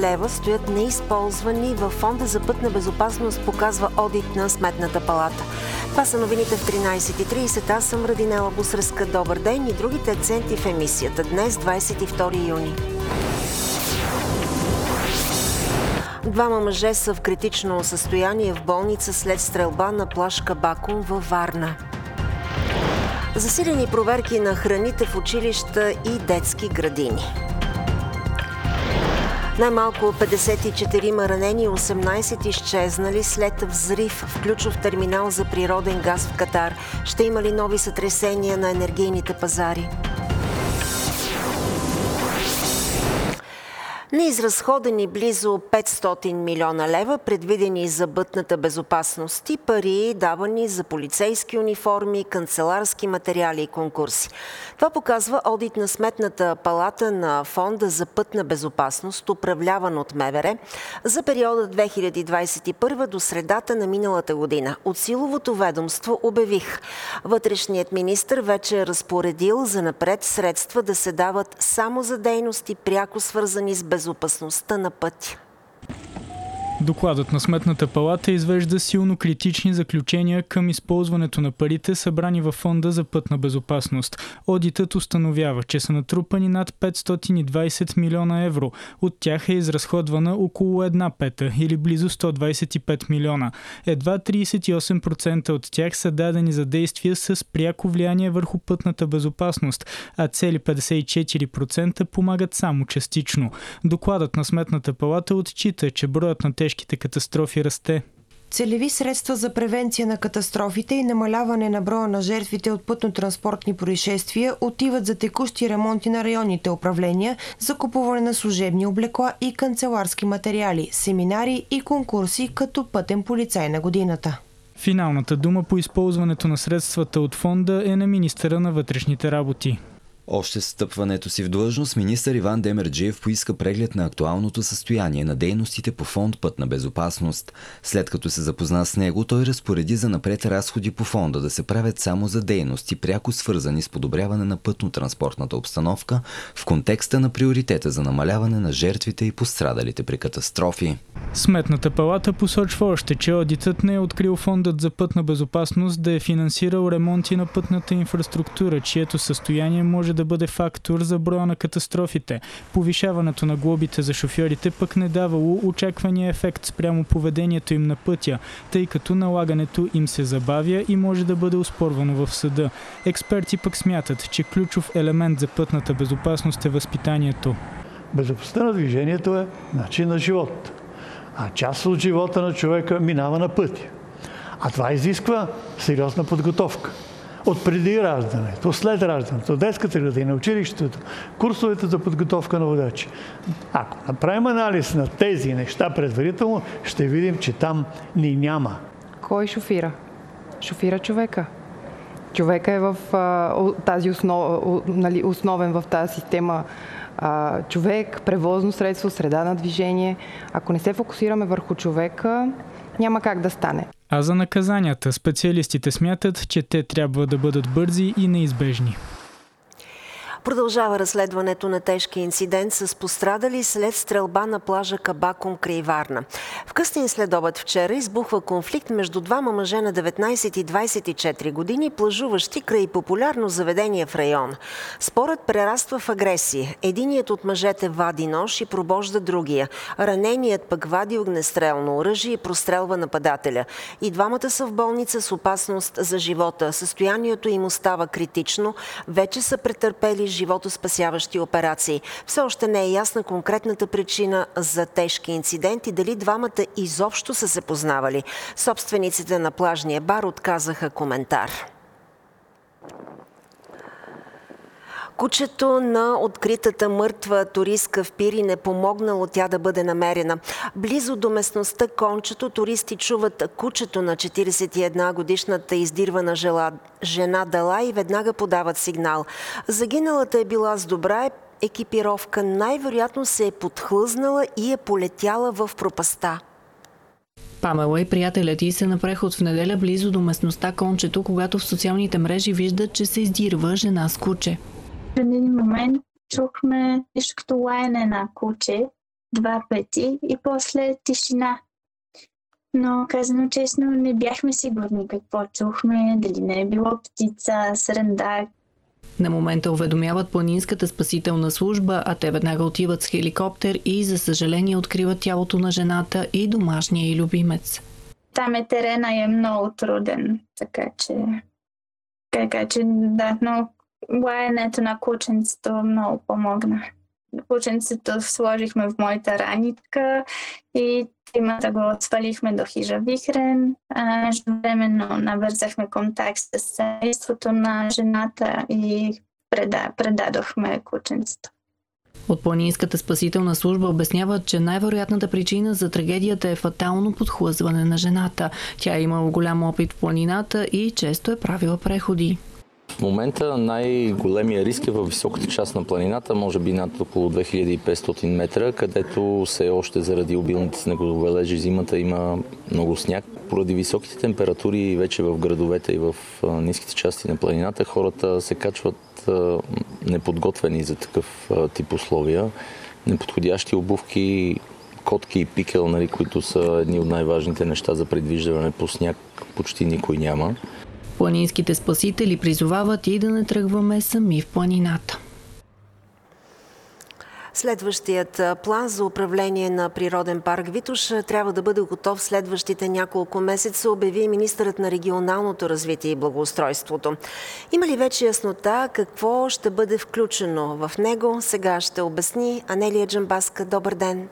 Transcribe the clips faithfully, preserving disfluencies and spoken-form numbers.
лева стоят неизползвани във Фонда за пътна безопасност, показва одит на Сметната палата. Това са новините в тринайсет и трийсет. Аз съм Радинела Бусреска. Добър ден и другите акценти в емисията. Днес, двайсет и втори юни. Двама мъже са в критично състояние в болница след стрелба на плаж Кабакум във Варна. Засилени проверки на храните в училища и детски градини. Най-малко петдесет и четирима ранени и осемнайсет изчезнали след взрив в ключов терминал за природен газ в Катар. Ще има ли нови сътресения на енергийните пазари? Неизразходени близо петстотин милиона лева, предвидени за пътната безопасност и пари, давани за полицейски униформи, канцеларски материали и конкурси. Това показва одит на Сметната палата на Фонда за пътна безопасност, управляван от МВР, за периода две хиляди двайсет и първа до средата на миналата година. От силовото ведомство обявих: вътрешният министър вече е разпоредил занапред средства да се дават само за дейности, пряко свързани с безопасността безопасността на пътя. Докладът на Сметната палата извежда силно критични заключения към използването на парите, събрани във Фонда за пътна безопасност. Одитът установява, че са натрупани над петстотин и двайсет милиона евро. От тях е изразходвана около една пета или близо сто двайсет и пет милиона. Едва трийсет и осем процента от тях са дадени за действия с пряко влияние върху пътната безопасност, а цели петдесет и четири процента помагат само частично. Докладът на Сметната палата отчита, че броят на тежките катастрофи расте. Целеви средства за превенция на катастрофите и намаляване на броя на жертвите от пътно-транспортни происшествия отиват за текущи ремонти на районните управления, за купуване на служебни облекла и канцеларски материали, семинари и конкурси като пътен полицай на годината. Финалната дума по използването на средствата от фонда е на министъра на вътрешните работи. Още с встъпването си в длъжност, министър Иван Демерджиев поиска преглед на актуалното състояние на дейностите по фонд Пътна безопасност. След като се запозна с него, той разпореди за напред разходи по фонда да се правят само за дейности, пряко свързани с подобряване на пътно-транспортната обстановка в контекста на приоритета за намаляване на жертвите и пострадалите при катастрофи. Сметната палата посочва още, че одитът не е открил фондът за пътна безопасност да е финансирал ремонти на пътната инфраструктура, чието състояние може да бъде фактор за броя на катастрофите. Повишаването на глобите за шофьорите пък не давало очаквания ефект спрямо поведението им на пътя, тъй като налагането им се забавя и може да бъде оспорвано в съда. Експерти пък смятат, че ключов елемент за пътната безопасност е възпитанието. Безопасността на движението е начин на живот, а част от живота на човека минава на пътя. А това изисква сериозна подготовка. От преди раждането, след раждането, детската градина, училището, курсовете за подготовка на водачи. Ако направим анализ на тези неща предварително, ще видим, че там ни няма. Кой шофира? Шофира човека. Човека е в а, тази основ, нали, основен в тази система. А, човек, превозно средство, среда на движение. Ако не се фокусираме върху човека, няма как да стане. А за наказанията специалистите смятат, че те трябва да бъдат бързи и неизбежни. Продължава разследването на тежки инцидент с пострадали след стрелба на плажа Кабакум край Варна. В късен следобед вчера избухва конфликт между двама мъже на деветнайсет и двайсет и четири години, плажуващи край популярно заведение в район. Спорът прераства в агресия. Единият от мъжете вади нож и пробожда другия. Раненият пък вади огнестрелно оръжие и прострелва нападателя. И двамата са в болница с опасност за живота. Състоянието им остава критично. Вече са претърпели животоспасяващи операции. Все още не е ясна конкретната причина за тежки инцидент и дали двамата изобщо са се познавали. Собствениците на плажния бар отказаха коментар. Кучето на откритата мъртва туристка в Пирин е помогнало тя да бъде намерена. Близо до местността Кончето туристи чуват кучето на четирийсет и една годишната издирвана жена Дала и веднага подават сигнал. Загиналата е била с добра екипировка, най-вероятно се е подхлъзнала и е полетяла в пропаста. Памела и приятелят ѝ се на преход в неделя близо до местността Кончето, когато в социалните мрежи виждат, че се издирва жена с куче. В един момент чухме нещо като лаяне на куче два пъти и после тишина. Но казано честно, не бяхме сигурни какво чухме, дали не е било птица, срендак. На момента уведомяват планинската спасителна служба, а те веднага отиват с хеликоптер и, за съжаление, откриват тялото на жената и домашния й любимец. Там е терена и е много труден, така че, така че да, но лаенето на кученцето много помогна. Кученцето сложихме в моята ранитка и тримата го свалихме до хижа Вихрен. Междувременно навързахме контакт с семейството на жената и преда, предадохме кученцето. От планинската спасителна служба обясняват, че най-вероятната причина за трагедията е фатално подхлъзване на жената. Тя е имала голям опит в планината и често е правила преходи. В момента най-големия риск е във високата част на планината, може би над около две хиляди и петстотин метра, където все още заради обилните снеговалежи зимата има много сняг. Поради високите температури вече в градовете и в ниските части на планината хората се качват неподготвени за такъв тип условия. Неподходящи обувки, котки и пикел, нали, които са едни от най-важните неща за придвижване по сняг, почти никой няма. Планинските спасители призовават и да не тръгваме сами в планината. Следващият план за управление на природен парк Витоша трябва да бъде готов следващите няколко месеца, обяви министърът на регионалното развитие и благоустройството. Има ли вече яснота какво ще бъде включено в него? Сега ще обясни Анелия Джамбаска. Добър ден!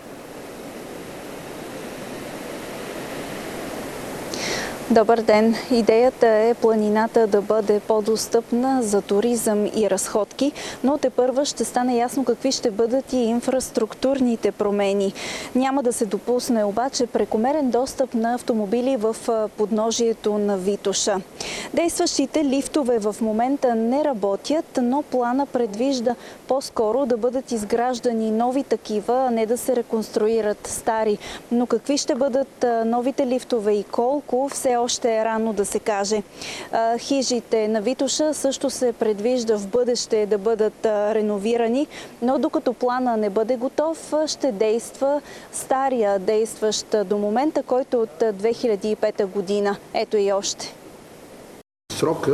Добър ден! Идеята е планината да бъде по-достъпна за туризъм и разходки, но тепърва ще стане ясно какви ще бъдат и инфраструктурните промени. Няма да се допусне обаче прекомерен достъп на автомобили в подножието на Витоша. Действащите лифтове в момента не работят, но плана предвижда по-скоро да бъдат изграждани нови такива, а не да се реконструират стари. Но какви ще бъдат новите лифтове и колко, все още е рано да се каже. Хижите на Витоша също се предвижда в бъдеще да бъдат реновирани, но докато плана не бъде готов, ще действа стария действащ до момента, който е от две хиляди и пета година. Ето и още. Срока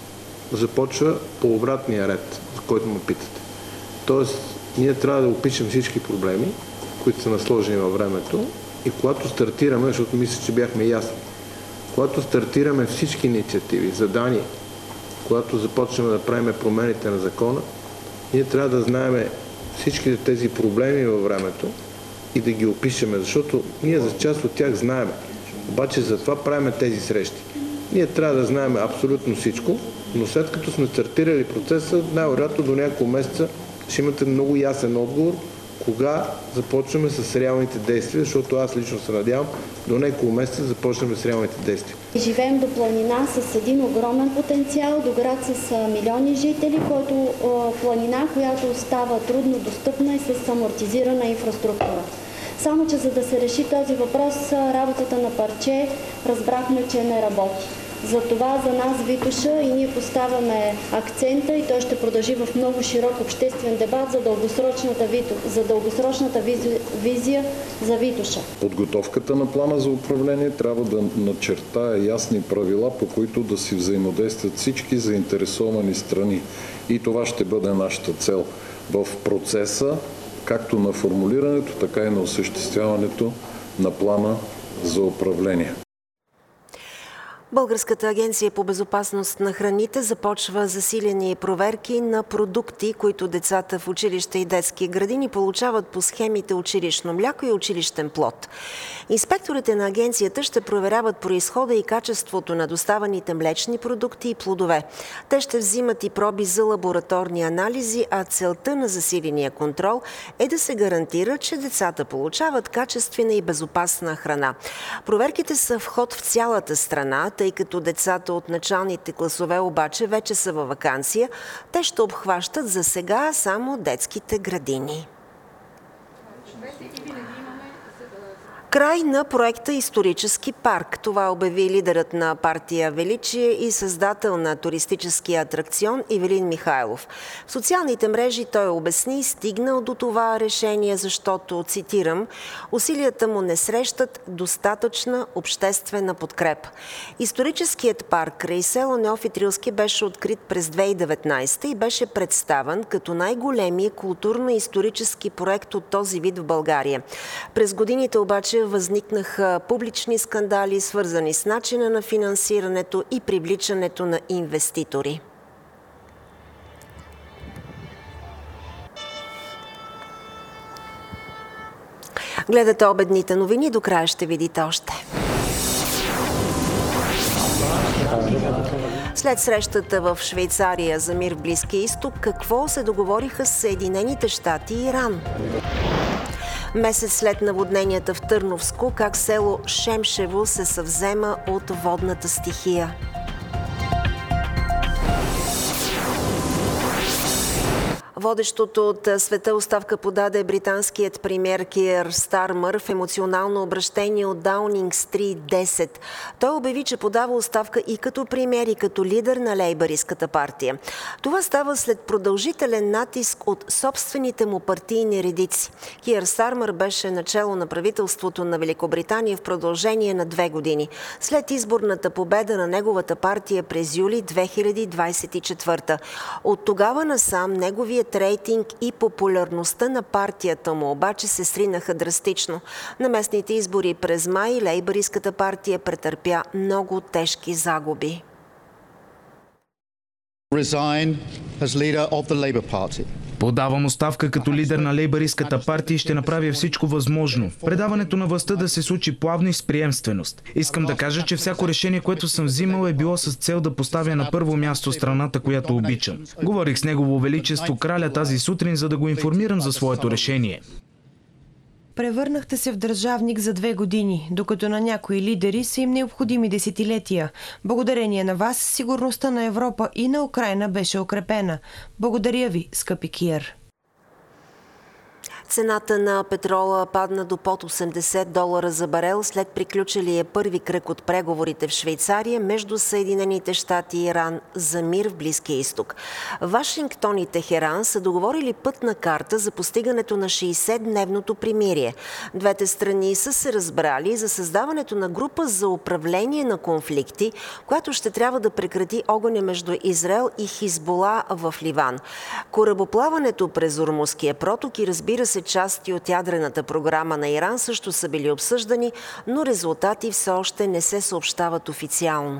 започва по обратния ред, за който му питате. Тоест, ние трябва да опишем всички проблеми, които са насложени във времето и когато стартираме, защото мисля, че бяхме ясни, когато стартираме всички инициативи, задания, когато започнем да правим промените на закона, ние трябва да знаем всички тези проблеми във времето и да ги опишеме, защото ние за част от тях знаем. Обаче затова правим тези срещи. Ние трябва да знаем абсолютно всичко, но след като сме стартирали процеса, най-вероятно до няколко месеца ще имате много ясен отговор кога започваме с реалните действия, защото аз лично се надявам до няколко месеца започнем с реалните действия. Живеем до планина с един огромен потенциал, до град с милиони жители, който планина, която става трудно достъпна и с амортизирана инфраструктура. Само че за да се реши този въпрос, работата на парче разбрахме, че не работи. Затова за нас Витоша и ние поставяме акцента и той ще продължи в много широк обществен дебат за дългосрочната, Вито, за дългосрочната визия, визия за Витоша. Подготовката на плана за управление трябва да начертае ясни правила, по които да си взаимодействат всички заинтересовани страни. И това ще бъде нашата цел в процеса, както на формулирането, така и на осъществяването на плана за управление. Българската агенция по безопасност на храните започва засилени проверки на продукти, които децата в училище и детски градини получават по схемите училищно мляко и училищен плод. Инспекторите на агенцията ще проверяват произхода и качеството на доставаните млечни продукти и плодове. Те ще взимат и проби за лабораторни анализи, а целта на засиления контрол е да се гарантира, че децата получават качествена и безопасна храна. Проверките са в ход в цялата страна, тъй като децата от началните класове обаче вече са във ваканция. Те ще обхващат за сега само детските градини. Край на проекта Исторически парк. Това обяви лидерът на партия Величие и създател на туристическия атракцион Ивелин Михайлов. В социалните мрежи той обясни, стигнал до това решение, защото, цитирам, усилията му не срещат достатъчна обществена подкрепа. Историческият парк край село Неофит Рилски беше открит през две хиляди и деветнадесета и беше представен като най-големия културно-исторически проект от този вид в България. През годините обаче възникнаха публични скандали, свързани с начина на финансирането и привличането на инвеститори. Гледате обедните новини, до края ще видите още. След срещата в Швейцария за мир в Близкия изток, какво се договориха с Съединените щати и Иран? Месец след наводненията в Търновско, как село Шемшево се съвзема от водната стихия. Водещото от света оставка подаде британският премиер Киер Стармър в емоционално обращение от Даунинг Стрит десет. Той обяви, че подава оставка и като премиер, и като лидер на лейбъристската партия. Това става след продължителен натиск от собствените му партийни редици. Киер Стармър беше начело на правителството на Великобритания в продължение на две години. След изборната победа на неговата партия през юли две хиляди двадесет и четвърта. От тогава насам неговият рейтинг и популярността на партията му обаче се сринаха драстично. На местните избори през май лейбъристската партия претърпя много тежки загуби. Подавам оставка като лидер на лейбъристската партия и ще направя всичко възможно предаването на властта да се случи плавно и с приемственост. Искам да кажа, че всяко решение, което съм взимал, е било с цел да поставя на първо място страната, която обичам. Говорих с Негово Величество краля тази сутрин, за да го информирам за своето решение. Превърнахте се в държавник за две години, докато на някои лидери са им необходими десетилетия. Благодарение на вас, сигурността на Европа и на Украйна беше укрепена. Благодаря ви, скъпи Киер. Цената на петрола падна до под осемдесет долара за барел след приключилия първи кръг от преговорите в Швейцария между Съединените щати и Иран за мир в Близкия изток. Вашингтон и Техеран са договорили пътна карта за постигането на шейсетдневното примирие. Двете страни са се разбрали за създаването на група за управление на конфликти, която ще трябва да прекрати огъня между Израел и Хизбола в Ливан. Корабоплаването през Ормузския проток и, разбира се, части от ядрената програма на Иран също са били обсъждани, но резултати все още не се съобщават официално.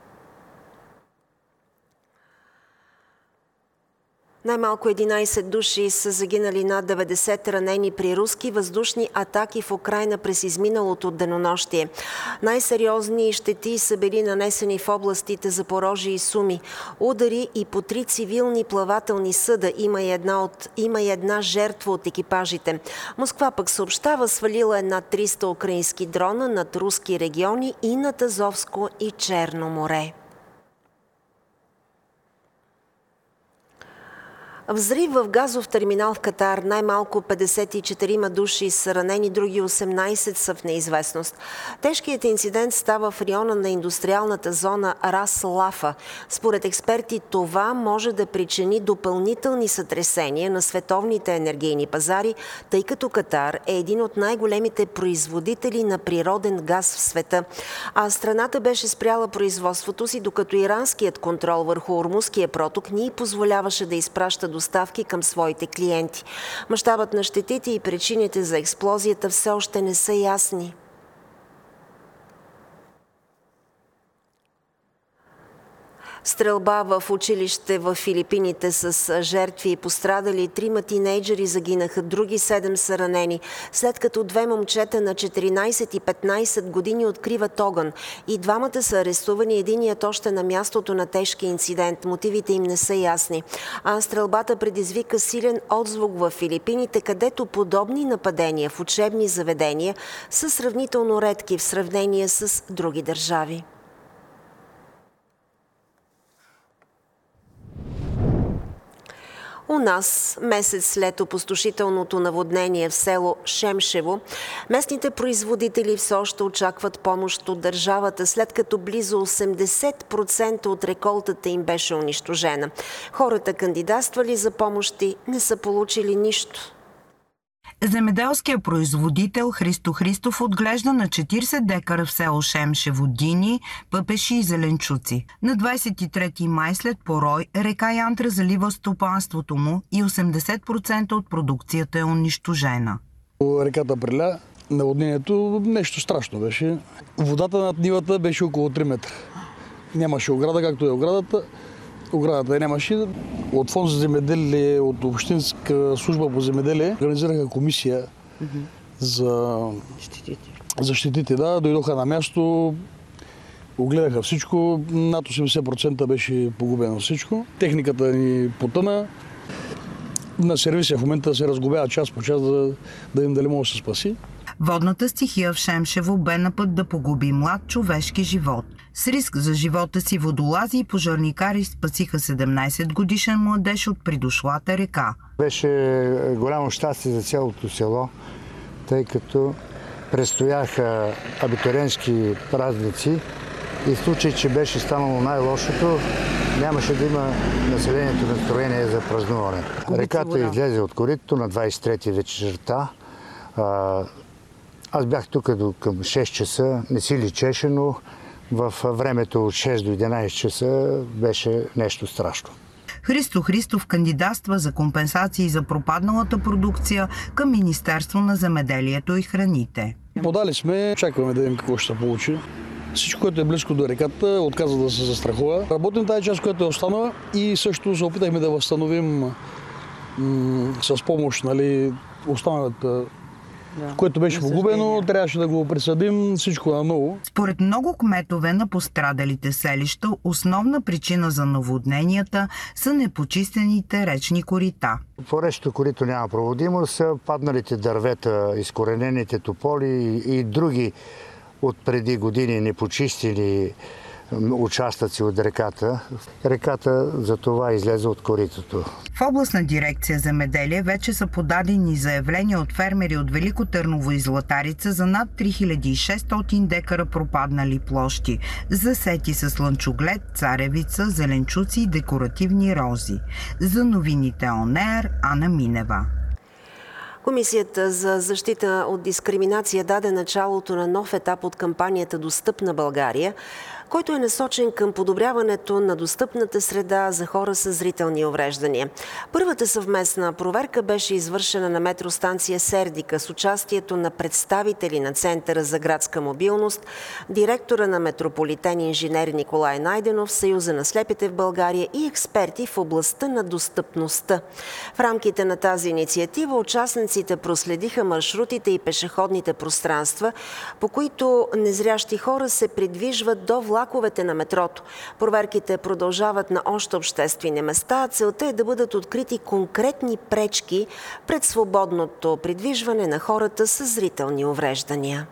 Най-малко единадесет души са загинали, над деветдесет ранени при руски въздушни атаки в Украйна през изминалото денонощие. Най-сериозни щети са били нанесени в областите Запорожие и Суми. Удари и по три цивилни плавателни съда. Има и една, от, има и една жертва от екипажите. Москва пък съобщава, свалила е над триста украински дрона над руски региони и над Азовско и Черно море. Взрив в газов терминал в Катар. Най-малко петдесет и четири души са ранени, други осемнадесет са в неизвестност. Тежкият инцидент става в района на индустриалната зона Рас Лафа. Според експерти това може да причини допълнителни сътресения на световните енергийни пазари, тъй като Катар е един от най-големите производители на природен газ в света. А страната беше спряла производството си, докато иранският контрол върху Ормузския проток ни позволяваше да изпраща доставки към своите клиенти. Мащабът на щетите и причините за експлозията все още не са ясни. Стрелба в училище в Филипините с жертви и пострадали. Трима тинейджери загинаха, други седем са ранени, след като две момчета на четиринадесет и петнадесет години откриват огън. И двамата са арестувани, единият още на мястото на тежки инцидент. Мотивите им не са ясни. А стрелбата предизвика силен отзвук в Филипините, където подобни нападения в учебни заведения са сравнително редки в сравнение с други държави. У нас, месец след опустошителното наводнение в село Шемшево, местните производители все още очакват помощ от държавата, след като близо осемдесет процента от реколтата им беше унищожена. Хората, кандидатствали за помощи, не са получили нищо. Земеделският производител Христо Христов отглежда на четирийсет декара в село Шемшево дини, пъпеши и зеленчуци. На двадесет и трети май след порой река Янтра залива стопанството му и осемдесет процента от продукцията е унищожена. Реката преля, наводнението нещо страшно беше. Водата над нивата беше около три метра. Нямаше ограда, както е оградата. Оградата нямаше. От фонд за земеделие, от Общинска служба по земеделие организираха комисия mm-hmm. за щетите. За щетите, да. Дойдоха на място, огледаха всичко. Над осемдесет процента беше погубено всичко. Техниката ни потъна. На сервисия в момента се разгубява час по час да, да им дали може да се спаси. Водната стихия в Шемшево бе на път да погуби млад човешки живот. С риск за живота си водолази и пожарникари спасиха седемнадесет годишен младеж от придошлата река. Беше голямо щастие за цялото село, тъй като предстояха абитуриентски празници и в случай, че беше станало най-лошото, нямаше да има населението настроение за празнуване. Реката излезе от коритото на двадесет и трети вечерта. Аз бях тук до към шест часа, не си личеше, но в времето от шест до единадесет часа беше нещо страшно. Христо Христов кандидатства за компенсации за пропадналата продукция към Министерство на земеделието и храните. Подали сме, чакваме да видим какво ще се получи. Всичко, което е близко до реката, отказа да се застрахува. Работим тази част, която е останала и също се опитахме да възстановим м- с помощ, нали, останалата, да, което беше погубено, трябваше да го присъдим всичко наново. Според много кметове на пострадалите селища, основна причина за наводненията са непочистените речни корита. По речното корито няма проводимост, падналите дървета, изкоренените тополи и други от преди години непочистени участъци от реката. Реката за това излезе от коритото. В областна дирекция земеделие вече са подадени заявления от фермери от Велико Търново и Златарица за над три хиляди и шестстотин декара пропаднали площи, засети с слънчоглед, царевица, зеленчуци и декоративни рози. За новините он ер, Ана Минева. Комисията за защита от дискриминация даде началото на нов етап от кампанията Достъпна България, който е насочен към подобряването на достъпната среда за хора с зрителни увреждания. Първата съвместна проверка беше извършена на метростанция Сердика с участието на представители на Центъра за градска мобилност, директора на Метрополитен инженер Николай Найденов, Съюза на слепите в България и експерти в областта на достъпността. В рамките на тази инициатива участниците проследиха маршрутите и пешеходните пространства, по които незрящи хора се придвижват до влаковете на метрото. Проверките продължават на още обществени места. Целта е да бъдат открити конкретни пречки пред свободното придвижване на хората с зрителни увреждания.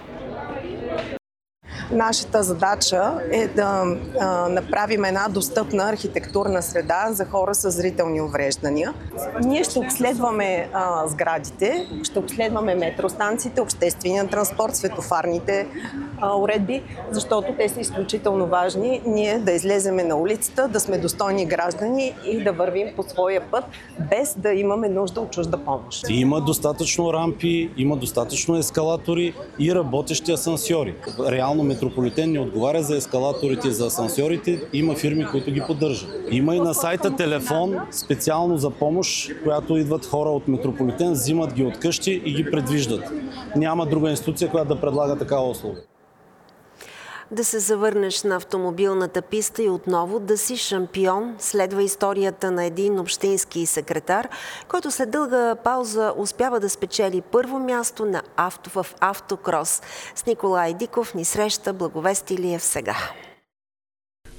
Нашата задача е да а, направим една достъпна архитектурна среда за хора с зрителни увреждания. Ние ще обследваме а, сградите, ще обследваме метростанциите, обществения транспорт, светофарните а, уредби, защото те са изключително важни. Ние да излеземе на улицата, да сме достойни граждани и да вървим по своя път, без да имаме нужда от чужда помощ. Има достатъчно рампи, има достатъчно ескалатори и работещи асансьори. Реално Метрополитен не отговаря за ескалаторите и за асансьорите. Има фирми, които ги поддържат. Има и на сайта телефон специално за помощ, която идват хора от Метрополитен, взимат ги от къщи и ги предвиждат. Няма друга институция, която да предлага такава услуга. Да се завърнеш на автомобилната писта и отново да си шампион, следва историята на един общински секретар, който след дълга пауза успява да спечели първо място на авто в автокрос. С Николай Диков ни среща Благовест Илиев сега.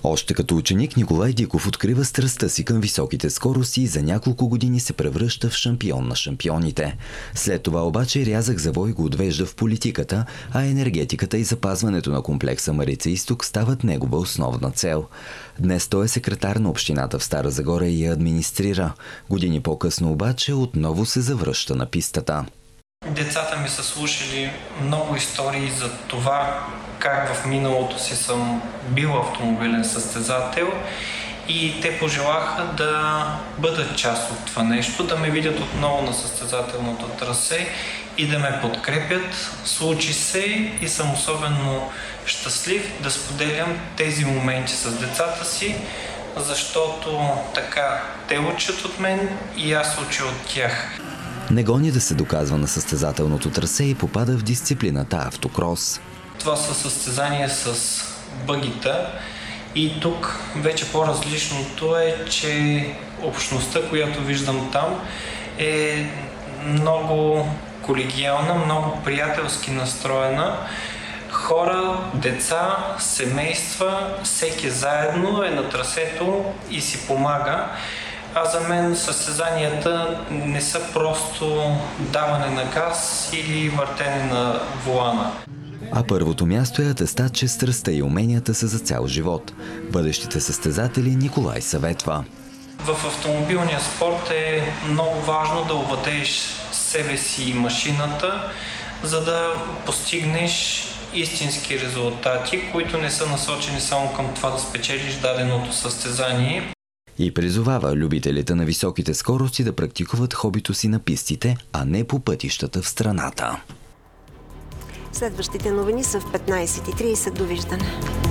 Още като ученик Николай Диков открива страстта си към високите скорости и за няколко години се превръща в шампион на шампионите. След това обаче рязък завой го отвежда в политиката, а енергетиката и запазването на комплекса Марица Изток стават негова основна цел. Днес той е секретар на общината в Стара Загора и я администрира. Години по-късно обаче отново се завръща на пистата. Децата ми са слушали много истории за това как в миналото си съм бил автомобилен състезател и те пожелаха да бъдат част от това нещо, да ме видят отново на състезателното трасе и да ме подкрепят. Случи се и съм особено щастлив да споделям тези моменти с децата си, защото така те учат от мен и аз уча от тях. Не гони да се доказва на състезателното трасе и попада в дисциплината автокрос. Това са състезания с бъгита и тук вече по-различното е, че общността, която виждам там, е много колегиална, много приятелски настроена. Хора, деца, семейства, всеки заедно е на трасето и си помага. А за мен състезанията не са просто даване на газ или въртене на волана. А първото място е атестат, че страстта и уменията са за цял живот. Бъдещите състезатели Николай съветва. В автомобилния спорт е много важно да овладееш себе си и машината, за да постигнеш истински резултати, които не са насочени само към това да спечелиш даденото състезание. И призовава любителите на високите скорости да практикуват хобито си на пистите, а не по пътищата в страната. Следващите новини са в петнайсет и трийсет. Довиждане.